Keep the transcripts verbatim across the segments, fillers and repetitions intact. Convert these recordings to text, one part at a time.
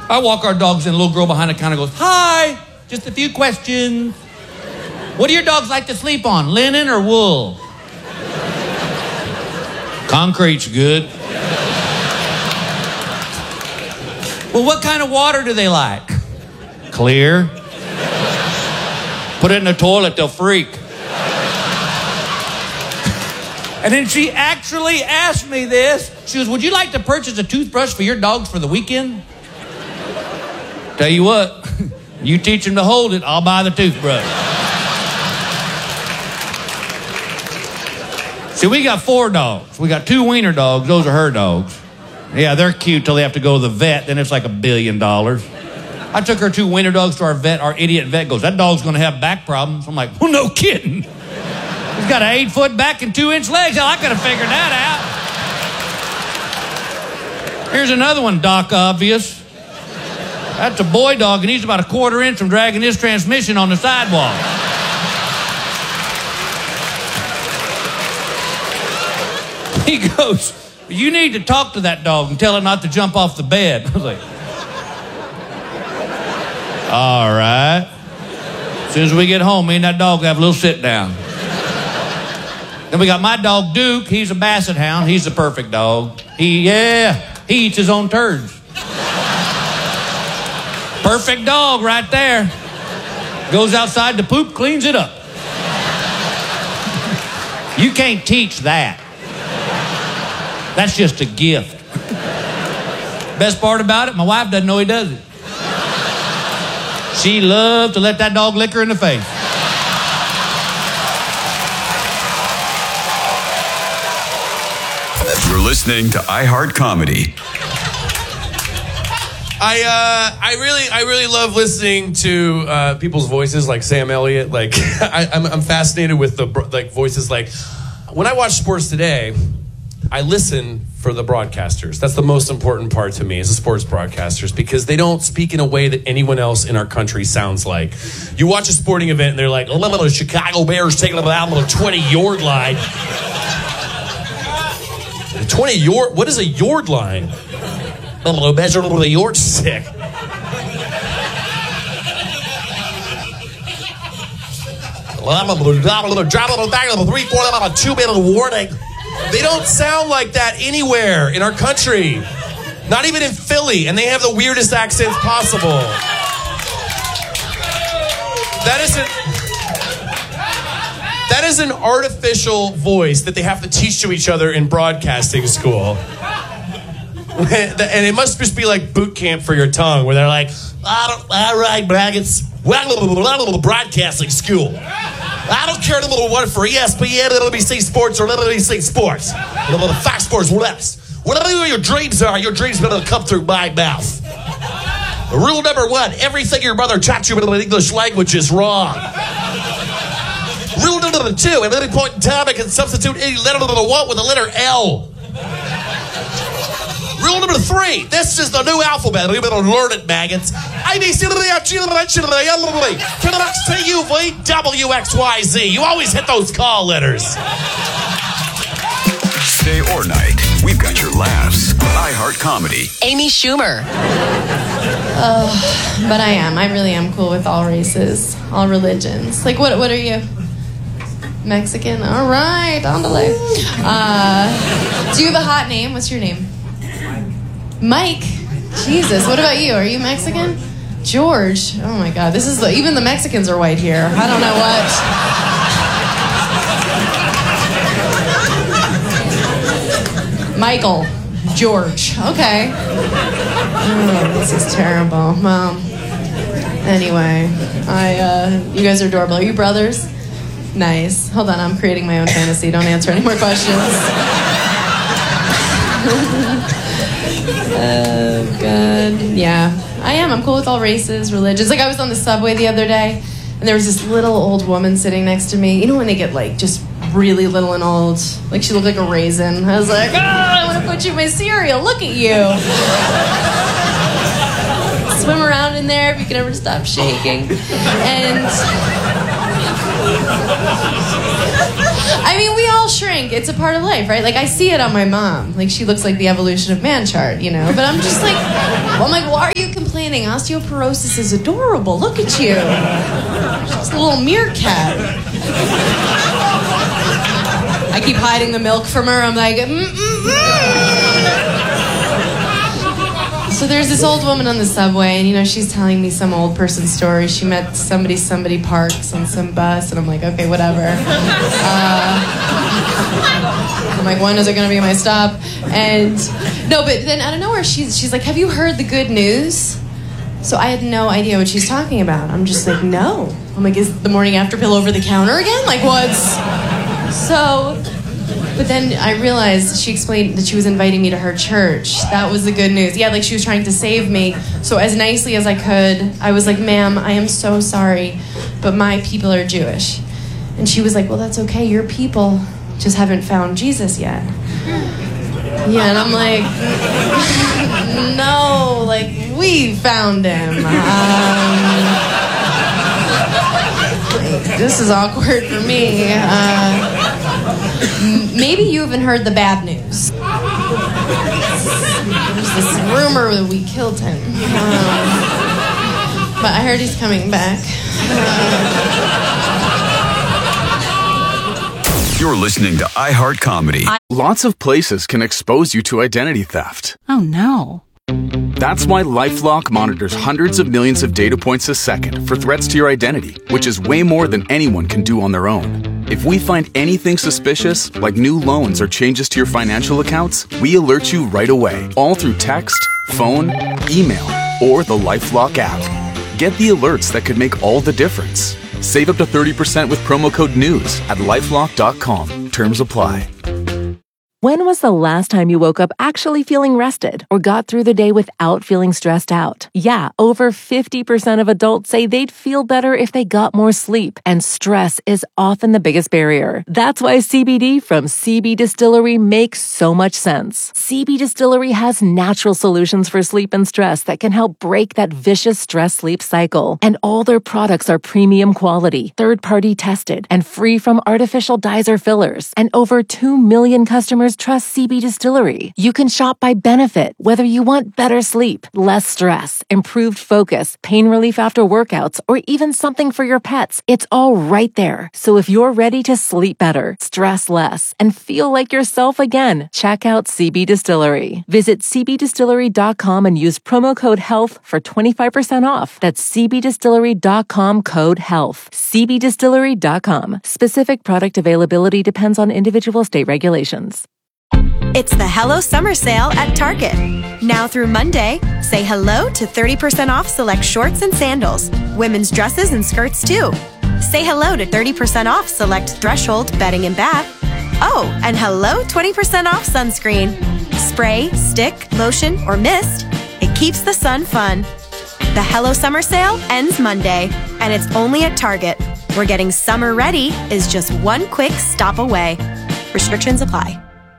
I walk our dogs in, a little girl behind the counter goes, hi, just a few questions. What do your dogs like to sleep on, linen or wool? Concrete's good. Well, what kind of water do they like? Clear. Put it in the toilet, they'll freak. And then she actually asked me this. She goes, would you like to purchase a toothbrush for your dogs for the weekend? Tell you what, you teach them to hold it, I'll buy the toothbrush. See, we got four dogs. We got two wiener dogs. Those are her dogs. Yeah, they're cute till they have to go to the vet. Then it's like a billion dollars. I took her two wiener dogs to our vet. Our idiot vet goes, that dog's going to have back problems. I'm like, well, no kidding. He's got an eight-foot back and two-inch legs. Hell, I could have figured that out. Here's another one, Doc Obvious. That's a boy dog, and he's about a quarter inch from dragging his transmission on the sidewalk. He goes, you need to talk to that dog and tell it not to jump off the bed. I was like, all right. As soon as we get home, me and that dog have a little sit down. Then we got my dog, Duke. He's a basset hound. He's the perfect dog. He, yeah, he eats his own turds. Perfect dog right there. Goes outside to poop, cleans it up. You can't teach that. That's just a gift. Best part about it, my wife doesn't know he does it. She loved to let that dog lick her in the face. You're listening to iHeart Comedy. I uh, I really I really love listening to uh, people's voices, like Sam Elliott. Like I, I'm I'm fascinated with the like voices. Like when I watch Sports Today, I listen for the broadcasters. That's the most important part to me, is the sports broadcasters, because they don't speak in a way that anyone else in our country sounds like. You watch a sporting event and they're like, oh, the Chicago Bears taking them out on the twenty-yard line. twenty-yard? What is a yard line? A little measure, a little yardstick. Well, I'm a little drop, a little drop, a little back, a little three, four, I'm a two-minute warning. They don't sound like that anywhere in our country. Not even in Philly, and they have the weirdest accents possible. That isn't... That is an artificial voice that they have to teach to each other in broadcasting school. And it must just be like boot camp for your tongue, where they're like, all right, braggots, broadcasting school. I don't care a little one for E S P N, N B C Sports, or N B C Sports, little Fox Sports, whatever. Whatever your dreams are, your dreams are going to come through my mouth. Rule number one, everything your mother taught you in the English language is wrong. Rule number two, at any point in time, I can substitute any letter that I want with the letter L. Rule number three, this is the new alphabet. We better learn it, maggots. A, B, C, D, E, F, G, H, I, J, K, L, M, N, O, P, Q, R, S, T, U, V, W, X, Y, Z. You always hit those call letters. Day or night, we've got your laughs on iHeart Comedy. Amy Schumer. Oh, but I am. I really am cool with all races, all religions. Like, what? What are you? Mexican? All right, on the left. Uh, do you have a hot name? What's your name? Mike. Jesus. What about you? Are you Mexican? George. Oh my God. This is the, even the Mexicans are white here. I don't know what. Michael. George. Okay. Oh, this is terrible. Well, anyway, I. Uh, you guys are adorable. Are you brothers? Nice. Hold on, I'm creating my own fantasy. Don't answer any more questions. Oh, God. Yeah, I am. I'm cool with all races, religions. Like, I was on the subway the other day, and there was this little old woman sitting next to me. You know when they get, like, just really little and old? Like, she looked like a raisin. I was like, oh, I want to put you in my cereal. Look at you. Swim around in there if you can ever stop shaking. And... I mean, we all shrink. It's a part of life, right? Like, I see it on my mom. Like, she looks like the evolution of man chart, you know? But I'm just like, well, I'm like, why are you complaining? Osteoporosis is adorable. Look at you. Just a little meerkat. I keep hiding the milk from her. I'm like, mm-mm-mm. So there's this old woman on the subway, and, you know, she's telling me some old person story. She met somebody, somebody parks on some bus, and I'm like, okay, whatever. Uh, I'm like, when is it going to be my stop? And, no, but then out of nowhere, she's, she's like, have you heard the good news? So I had no idea what she's talking about. I'm just like, no. I'm like, is the morning after pill over the counter again? Like, what's... So... But then I realized she explained that she was inviting me to her church. That was the good news. Yeah, like she was trying to save me. So as nicely as I could, I was like, ma'am, I am so sorry, but my people are Jewish. And she was like, well, that's okay. Your people just haven't found Jesus yet. Yeah, and I'm like, no, like, we found him. Um, like, this is awkward for me. Uh, Maybe you haven't heard the bad news. There's this rumor that we killed him. Um, but I heard he's coming back. Uh, You're listening to iHeart Comedy. Lots of places can expose you to identity theft. Oh, no. That's why LifeLock monitors hundreds of millions of data points a second for threats to your identity, which is way more than anyone can do on their own. If we find anything suspicious, like new loans or changes to your financial accounts, we alert you right away, all through text, phone, email, or the LifeLock app. Get the alerts that could make all the difference. Save up to thirty percent with promo code NEWS at lifelock dot com. Terms apply. When was the last time you woke up actually feeling rested or got through the day without feeling stressed out? Yeah, over fifty percent of adults say they'd feel better if they got more sleep, and stress is often the biggest barrier. That's why C B D from C B Distillery makes so much sense. C B Distillery has natural solutions for sleep and stress that can help break that vicious stress-sleep cycle. And all their products are premium quality, third-party tested, and free from artificial dyes or fillers. And over two million customers trust C B Distillery. You can shop by benefit, whether you want better sleep, less stress, improved focus, pain relief after workouts, or even something for your pets. It's all right there. So if you're ready to sleep better, stress less, and feel like yourself again, check out C B Distillery. Visit c b distillery dot com and use promo code HEALTH for twenty-five percent off. That's c b distillery dot com code HEALTH. c b distillery dot com. Specific product availability depends on individual state regulations. It's the Hello Summer Sale at Target. Now through Monday, say hello to thirty percent off select shorts and sandals, women's dresses and skirts too. Say hello to thirty percent off select Threshold bedding and bath. Oh, and hello twenty percent off sunscreen. Spray, stick, lotion, or mist, it keeps the sun fun. The Hello Summer Sale ends Monday, and it's only at Target, where getting summer ready is just one quick stop away. Restrictions apply.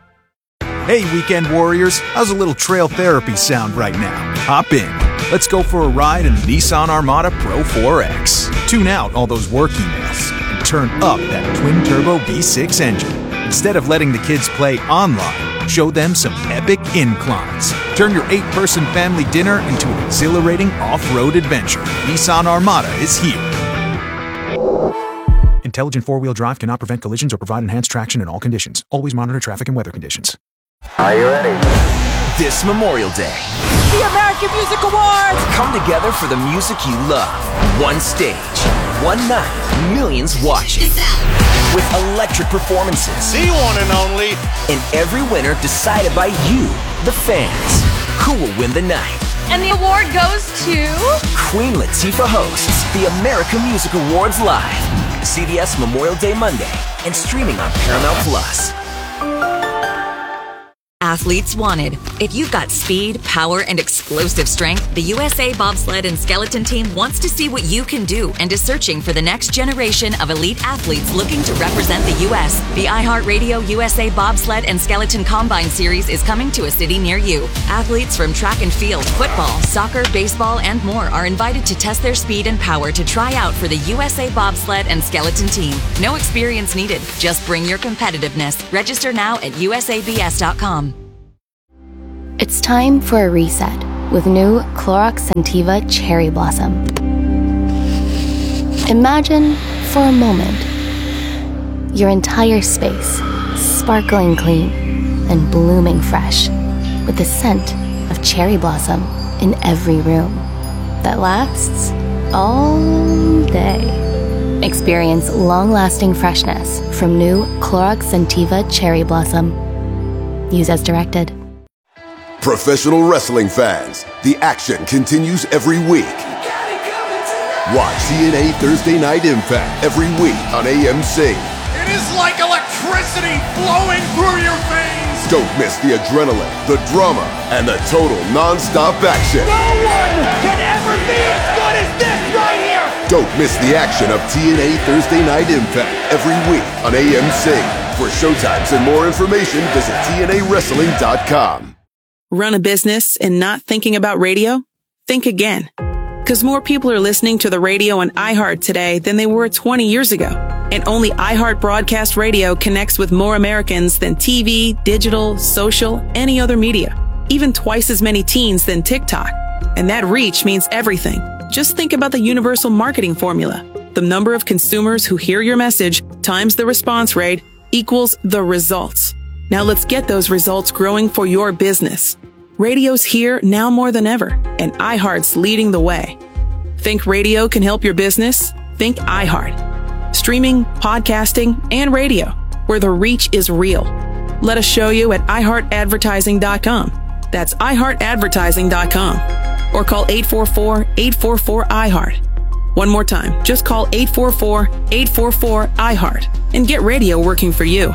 Hey, weekend warriors, how's a little trail therapy sound right now? Hop in. Let's go for a ride in the Nissan Armada Pro four X. Tune out all those work emails and turn up that twin-turbo V six engine. Instead of letting the kids play online, show them some epic inclines. Turn your eight-person family dinner into an exhilarating off-road adventure. Nissan Armada is here. Intelligent four-wheel drive cannot prevent collisions or provide enhanced traction in all conditions. Always monitor traffic and weather conditions. Are you ready? This Memorial Day, the American Music Awards come together for the music you love. One stage, one night, millions watching. With electric performances. The one and only. And every winner decided by you, the fans. Who will win the night? And the award goes to... Queen Latifah hosts the American Music Awards live. C B S Memorial Day Monday and streaming on Paramount Plus. athletes wanted. If you've got speed, power, and explosive strength, the U S A Bobsled and Skeleton Team wants to see what you can do and is searching for the next generation of elite athletes looking to represent the U S The iHeartRadio U S A Bobsled and Skeleton Combine Series is coming to a city near you. Athletes from track and field, football, soccer, baseball, and more are invited to test their speed and power to try out for the U S A Bobsled and Skeleton Team. No experience needed. Just bring your competitiveness. Register now at U S A B S dot com. It's time for a reset with new Clorox Scentiva Cherry Blossom. Imagine, for a moment, your entire space sparkling clean and blooming fresh with the scent of cherry blossom in every room that lasts all day. Experience long-lasting freshness from new Clorox Scentiva Cherry Blossom. Use as directed. Professional wrestling fans, the action continues every week. Watch T N A Thursday Night Impact every week on A M C. It is like electricity flowing through your veins. Don't miss the adrenaline, the drama, and the total non-stop action. No one can ever be as good as this right here. Don't miss the action of T N A Thursday Night Impact every week on A M C. For showtimes and more information, visit T N A wrestling dot com. Run a business and not thinking about radio? Think again. Because more people are listening to the radio on iHeart today than they were twenty years ago. And only iHeart Broadcast Radio connects with more Americans than T V, digital, social, any other media. Even twice as many teens than TikTok. And that reach means everything. Just think about the universal marketing formula. The number of consumers who hear your message times the response rate equals the results. Now let's get those results growing for your business. Radio's here now more than ever, and iHeart's leading the way. Think radio can help your business? Think iHeart. Streaming, podcasting, and radio, where the reach is real. Let us show you at i heart advertising dot com. That's i heart advertising dot com. Or call eight four four, eight four four, I heart. One more time, just call eight four four, eight four four, I heart and get radio working for you.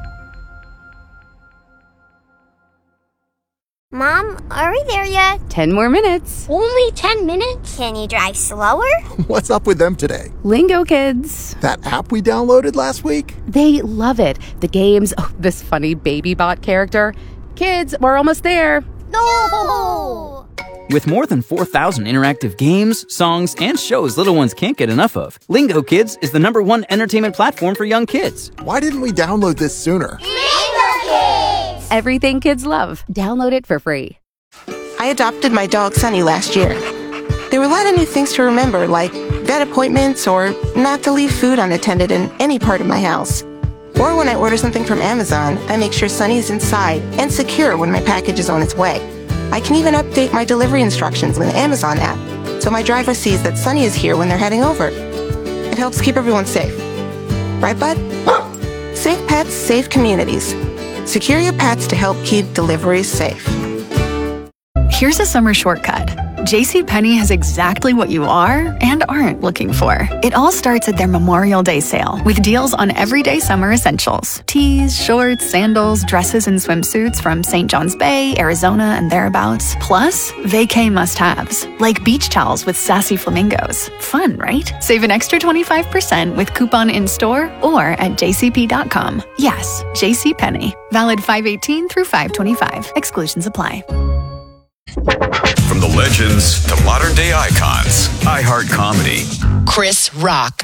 Mom, are we there yet? Ten more minutes. Only ten minutes? Can you drive slower? What's up with them today? Lingo Kids. That app we downloaded last week? They love it. The games, oh, this funny baby bot character. Kids, we're almost there. No! With more than four thousand interactive games, songs, and shows little ones can't get enough of, Lingo Kids is the number one entertainment platform for young kids. Why didn't we download this sooner? Lingo Kids! Everything kids love. Download it for free. I adopted my dog Sunny last year. There were a lot of new things to remember, like vet appointments or not to leave food unattended in any part of my house. Or when I order something from Amazon, I make sure Sunny is inside and secure when my package is on its way. I can even update my delivery instructions with the Amazon app, so my driver sees that Sunny is here when they're heading over. It helps keep everyone safe. Right, bud? Safe pets, safe communities. Secure your pets to help keep deliveries safe. Here's a summer shortcut. JCPenney has exactly what you are and aren't looking for. It all starts at their Memorial Day sale with deals on everyday summer essentials. Tees, shorts, sandals, dresses, and swimsuits from Saint John's Bay, Arizona, and thereabouts. Plus, vacay must-haves, like beach towels with sassy flamingos. Fun, right? Save an extra twenty-five percent with coupon in-store or at j c p dot com. Yes, JCPenney. Valid five eighteen through five twenty-five. Exclusions apply. From the legends to modern day icons, iHeart Comedy. Chris Rock.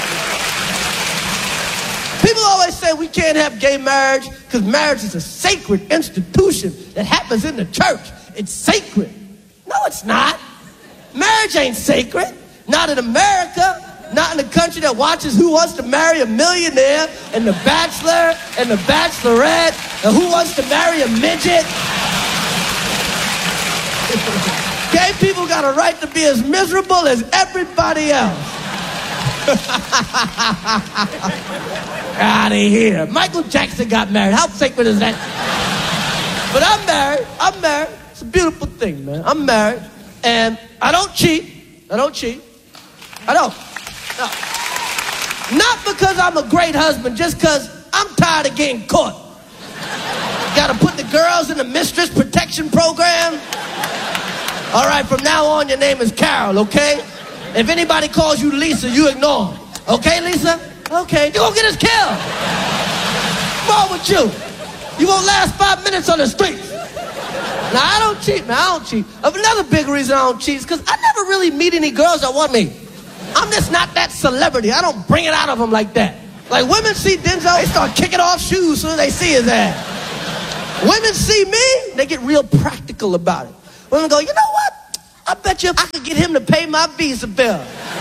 People always say we can't have gay marriage because marriage is a sacred institution that happens in the church. It's sacred. No, it's not. Marriage ain't sacred. Not in America. Not in a country that watches Who Wants to Marry a Millionaire and The Bachelor and The Bachelorette and Who Wants to Marry a Midget. Gay people got a right to be as miserable as everybody else. Out of here. Michael Jackson got married. How sacred is that? But I'm married. I'm married. It's a beautiful thing, man. I'm married. And I don't cheat. I don't cheat. I don't. No. Not because I'm a great husband, just because I'm tired of getting caught. Got to put the girls in the mistress protection program? All right, from now on, your name is Carol, okay? If anybody calls you Lisa, you ignore them. Okay, Lisa? Okay, you're gonna get us killed. What's wrong with you? You won't last five minutes on the streets. Now, I don't cheat, man, I don't cheat. Another big reason I don't cheat is because I never really meet any girls that want me. I'm just not that celebrity. I don't bring it out of them like that. Like, women see Denzel, they start kicking off shoes as soon as they see his ass. Women see me, they get real practical about it. Women go, you know what? I bet you if I could get him to pay my visa bill.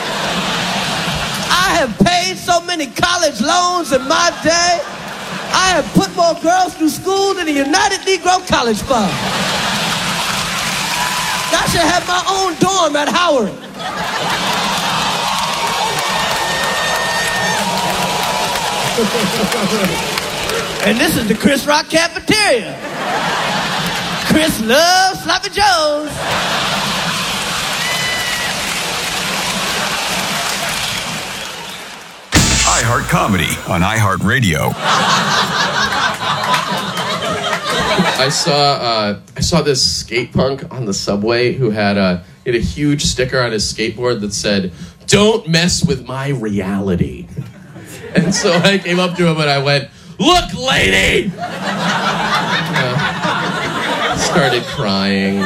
I have paid so many college loans in my day. I have put more girls through school than the United Negro College Fund. I should have my own dorm at Howard. And this is the Chris Rock cafeteria. Chris loves Sloppy Joes. iHeart Comedy on iHeartRadio. I saw uh, I saw this skate punk on the subway who had a, he had a huge sticker on his skateboard that said, "Don't mess with my reality." And so I came up to him and I went, "Look, lady!" Uh, started crying.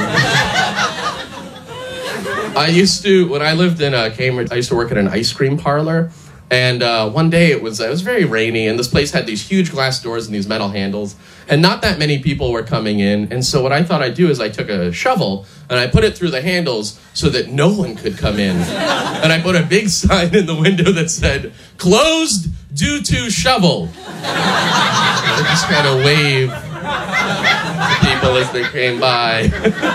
I used to, when I lived in uh, Cambridge, I used to work at an ice cream parlor. And uh, one day it was it was very rainy, and this place had these huge glass doors and these metal handles, and not that many people were coming in. And so what I thought I'd do is I took a shovel and I put it through the handles so that no one could come in. And I put a big sign in the window that said, "Closed due to shovel." I just kind of waved to people as they came by.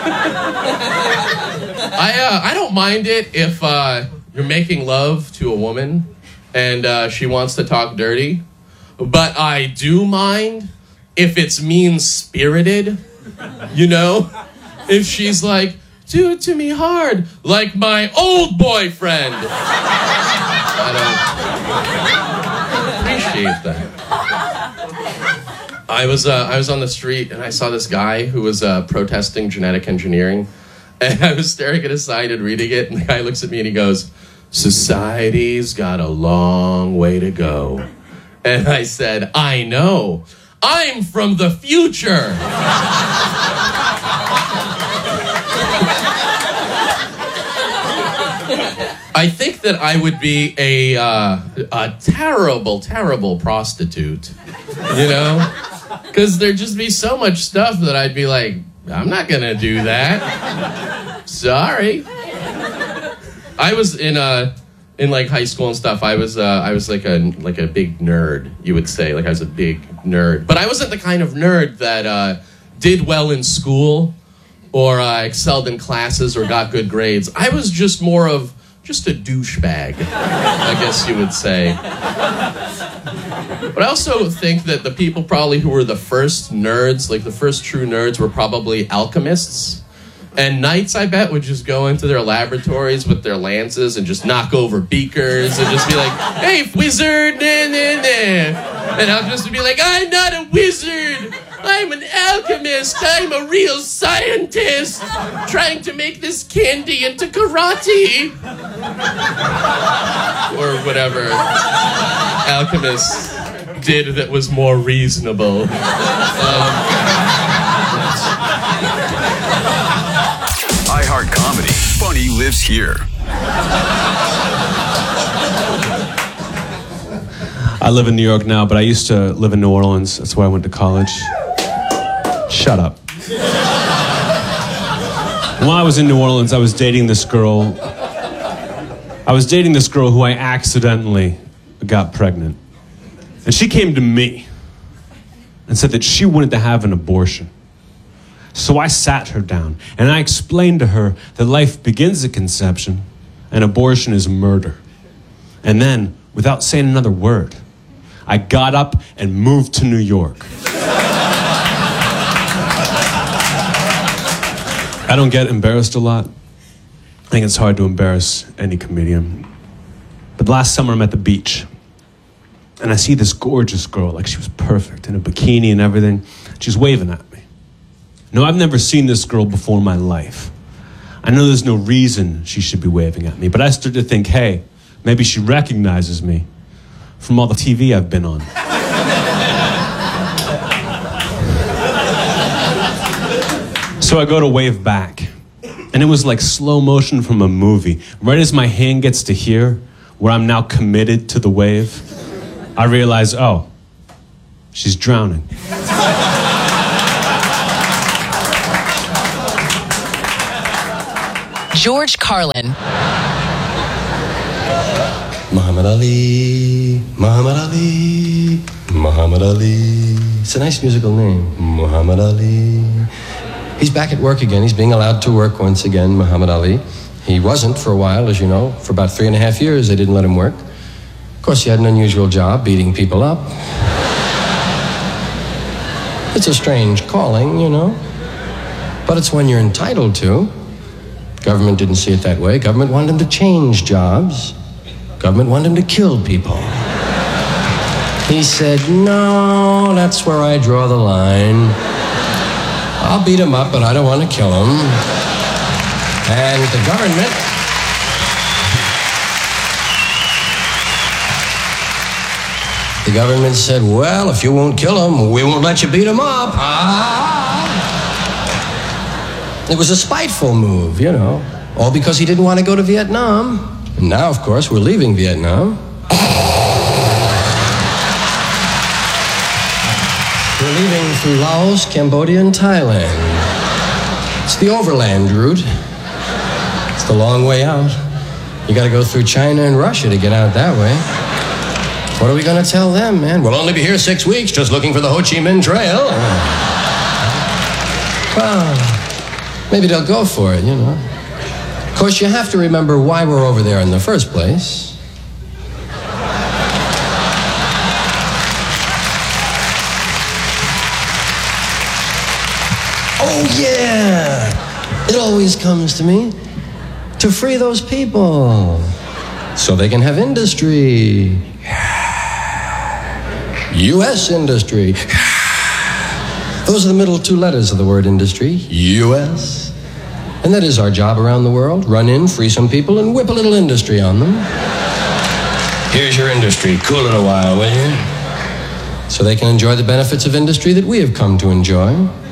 I uh, I don't mind it if uh, you're making love to a woman and uh, she wants to talk dirty, but I do mind if it's mean-spirited, you know? If she's like, "Do it to me hard, like my old boyfriend." I don't appreciate that. I was uh, I was on the street and I saw this guy who was uh, protesting genetic engineering, and I was staring at his sign and reading it, and the guy looks at me and he goes, "Society's got a long way to go." And I said, "I know. I'm from the future." I think that I would be a uh, a terrible, terrible prostitute, you know? Because there'd just be so much stuff that I'd be like, I'm not going to do that. Sorry. I was in uh in like high school and stuff. I was uh, I was like a like a big nerd, you would say. Like I was a big nerd, but I wasn't the kind of nerd that uh, did well in school or uh, excelled in classes or got good grades. I was just more of just a douchebag, I guess you would say. But I also think that the people probably who were the first nerds, like the first true nerds, were probably alchemists. And knights, I bet, would just go into their laboratories with their lances and just knock over beakers and just be like, "Hey, wizard, nah, nah, nah." And I'll just be like, "I'm not a wizard. I'm an alchemist. I'm a real scientist trying to make this candy into karate." Or whatever alchemists did that was more reasonable. Um, iHeart Comedy. Funny lives here. I live in New York now, but I used to live in New Orleans. That's where I went to college. Shut up. While I was in New Orleans, I was dating this girl. I was dating this girl who I accidentally got pregnant. And she came to me and said that she wanted to have an abortion. So I sat her down and I explained to her that life begins at conception and abortion is murder. And then, without saying another word, I got up and moved to New York. I don't get embarrassed a lot. I think it's hard to embarrass any comedian. But last summer I'm at the beach and I see this gorgeous girl, like she was perfect in a bikini and everything. She's waving at me. No, I've never seen this girl before in my life. I know there's no reason she should be waving at me, but I start to think, hey, maybe she recognizes me from all the T V I've been on. So I go to wave back, and it was like slow motion from a movie. Right as my hand gets to here, where I'm now committed to the wave, I realize, oh, she's drowning. George Carlin. Muhammad Ali, Muhammad Ali, Muhammad Ali. It's a nice musical name, Muhammad Ali. He's back at work again. He's being allowed to work once again, Muhammad Ali. He wasn't for a while, as you know. For about three and a half years, they didn't let him work. Of course, he had an unusual job, beating people up. It's a strange calling, you know. But it's one you're entitled to. Government didn't see it that way. Government wanted him to change jobs. Government wanted him to kill people. He said, no, that's where I draw the line. I'll beat him up, but I don't want to kill him. And the government... The government said, well, if you won't kill him, we won't let you beat him up. Ah. It was a spiteful move, you know. All because he didn't want to go to Vietnam. And now, of course, we're leaving Vietnam. We're leaving through Laos, Cambodia, and Thailand. It's the overland route. It's the long way out. You gotta go through China and Russia to get out that way. What are we gonna tell them, man? We'll only be here six weeks just looking for the Ho Chi Minh Trail. Well, maybe they'll go for it, you know. Of course, you have to remember why we're over there in the first place. Oh, yeah. It always comes to me. To free those people. So they can have industry. U S industry. Those are the middle two letters of the word industry. U S And that is our job around the world. Run in, free some people, and whip a little industry on them. Here's your industry. Cool it a while, will you? So they can enjoy the benefits of industry that we have come to enjoy.